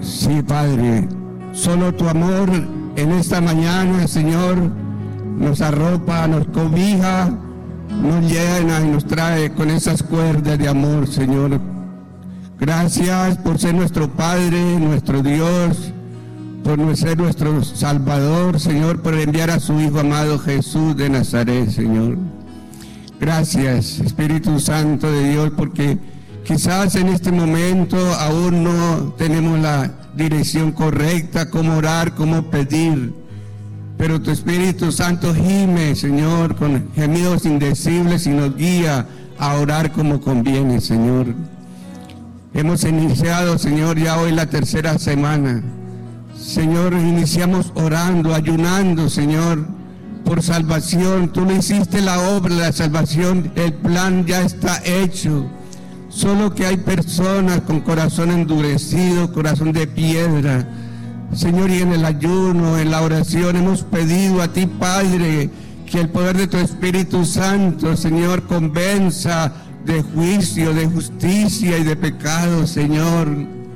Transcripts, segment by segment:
Sí, Padre, solo tu amor en esta mañana, Señor, nos arropa, nos cobija, nos llena y nos trae con esas cuerdas de amor, Señor. Gracias por ser nuestro Padre, nuestro Dios, por ser nuestro Salvador, Señor, por enviar a su Hijo amado Jesús de Nazaret, Señor. Gracias, Espíritu Santo de Dios, porque quizás en este momento aún no tenemos la dirección correcta, cómo orar, cómo pedir, pero tu Espíritu Santo gime, Señor, con gemidos indecibles y nos guía a orar como conviene, Señor. Hemos iniciado, Señor, ya hoy la tercera semana. Señor, iniciamos orando, ayunando, Señor, por salvación. Tú no hiciste la obra de la salvación, el plan ya está hecho. Solo que hay personas con corazón endurecido, corazón de piedra. Señor, y en el ayuno, en la oración, hemos pedido a ti, Padre, que el poder de tu Espíritu Santo, Señor, convenza de juicio, de justicia y de pecado, Señor.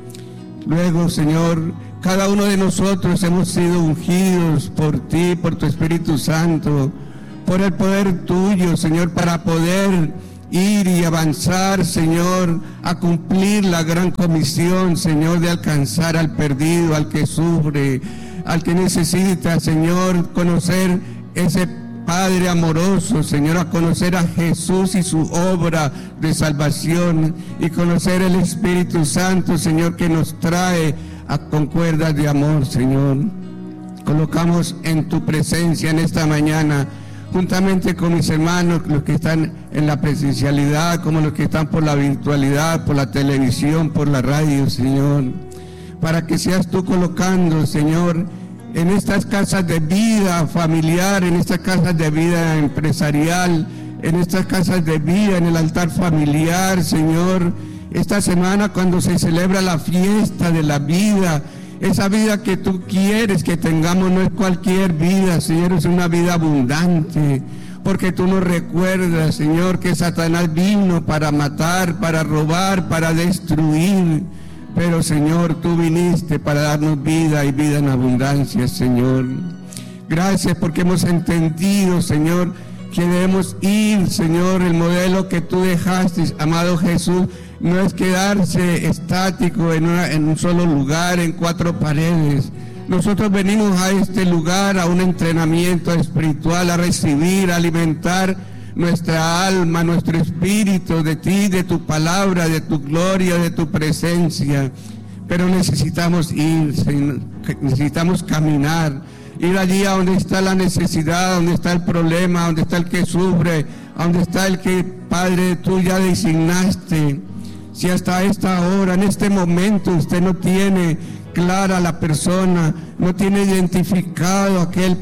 Luego, Señor, cada uno de nosotros hemos sido ungidos por ti, por tu Espíritu Santo, por el poder tuyo, Señor, para poder ir y avanzar, Señor, a cumplir la gran comisión, Señor, de alcanzar al perdido, al que sufre, al que necesita, Señor, conocer ese Padre amoroso, Señor, a conocer a Jesús y su obra de salvación, y conocer el Espíritu Santo, Señor, que nos trae con cuerdas de amor, Señor. Colocamos en tu presencia en esta mañana, juntamente con mis hermanos, los que están en la presencialidad, como los que están por la virtualidad, por la televisión, por la radio, Señor, para que seas tú colocando, Señor, en estas casas de vida familiar, en estas casas de vida empresarial, en estas casas de vida, en el altar familiar, Señor, esta semana cuando se celebra la fiesta de la vida, esa vida que tú quieres que tengamos no es cualquier vida, Señor, es una vida abundante, porque tú nos recuerdas, Señor, que Satanás vino para matar, para robar, para destruir, pero, Señor, tú viniste para darnos vida y vida en abundancia, Señor. Gracias porque hemos entendido, Señor, que debemos ir, Señor, el modelo que tú dejaste, amado Jesús, no es quedarse estático en un solo lugar, en cuatro paredes. Nosotros venimos a este lugar, a un entrenamiento espiritual, a recibir, a alimentar nuestra alma, nuestro espíritu de ti, de tu palabra, de tu gloria, de tu presencia. Pero necesitamos ir, Señor, necesitamos caminar, ir allí a donde está la necesidad, donde está el problema, donde está el que sufre, donde está el que, Padre, tú ya designaste. Si hasta esta hora, en este momento, usted no tiene clara la persona, no tiene identificado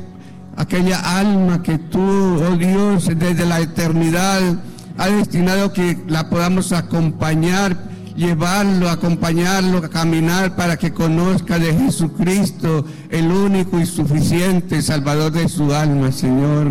aquella alma que tú, oh Dios, desde la eternidad ha destinado que la podamos acompañar, llevarlo, acompañarlo, a caminar para que conozca de Jesucristo, el único y suficiente Salvador de su alma, Señor.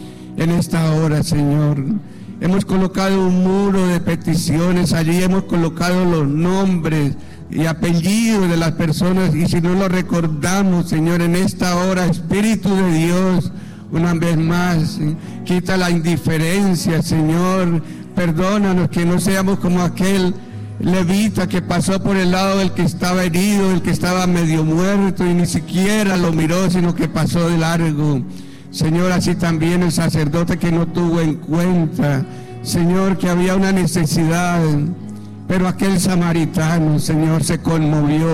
En esta hora, Señor, hemos colocado un muro de peticiones, allí hemos colocado los nombres y apellidos de las personas, y si no lo recordamos, Señor, en esta hora, Espíritu de Dios, una vez más, quita la indiferencia, Señor, perdónanos que no seamos como aquel levita que pasó por el lado del que estaba herido, el que estaba medio muerto y ni siquiera lo miró, sino que pasó de largo. Señor, así también el sacerdote que no tuvo en cuenta, Señor, que había una necesidad, pero aquel samaritano, Señor, se conmovió.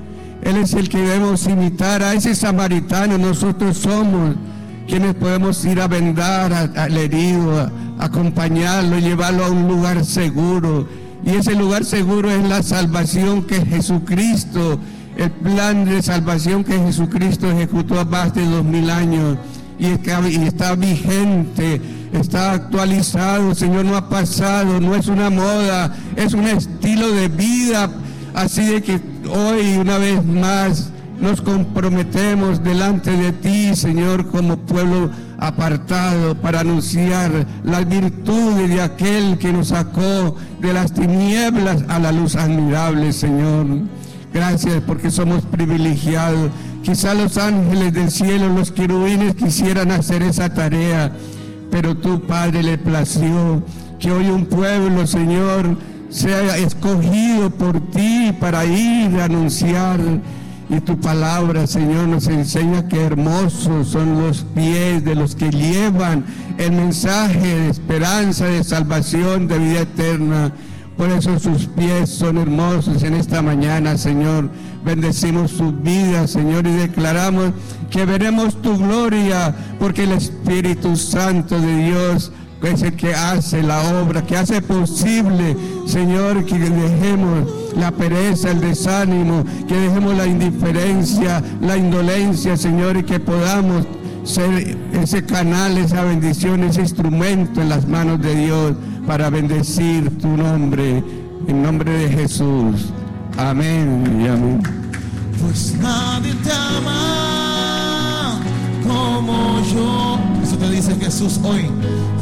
Él es el que debemos imitar, a ese samaritano. Nosotros somos quienes podemos ir a vendar al herido, a acompañarlo, llevarlo a un lugar seguro. Y ese lugar seguro es la salvación que Jesucristo, el plan de salvación que Jesucristo ejecutó a más de 2000 años. Y está vigente, está actualizado, Señor, no ha pasado, no es una moda, es un estilo de vida. Así de que hoy, una vez más, nos comprometemos delante de ti, Señor, como pueblo apartado para anunciar las virtudes de aquel que nos sacó de las tinieblas a la luz admirable, Señor. Gracias porque somos privilegiados. Quizá los ángeles del cielo, los querubines quisieran hacer esa tarea, pero tú, Padre, le plació que hoy un pueblo, Señor, sea escogido por ti para ir a anunciar. Y tu palabra, Señor, nos enseña que hermosos son los pies de los que llevan el mensaje de esperanza, de salvación, de vida eterna. Por eso sus pies son hermosos en esta mañana, Señor. Bendecimos sus vidas, Señor, y declaramos que veremos tu gloria, porque el Espíritu Santo de Dios es el que hace la obra, que hace posible, Señor, que dejemos la pereza, el desánimo, que dejemos la indiferencia, la indolencia, Señor, y que podamos ser ese canal, esa bendición, ese instrumento en las manos de Dios para bendecir tu nombre, en nombre de Jesús. Amén y amén. Pues nadie te ama como yo. Eso te dice Jesús hoy.